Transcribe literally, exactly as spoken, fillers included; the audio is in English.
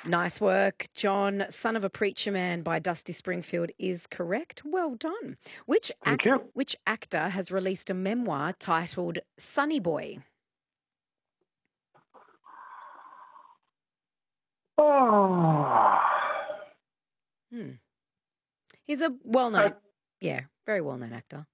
Nice work, John. Son of a Preacher Man by Dusty Springfield is correct. Well done. Which Thank act you. which actor has released a memoir titled Sunny Boy? Oh. Hmm. He's a Uh, well-known, yeah, very well-known actor.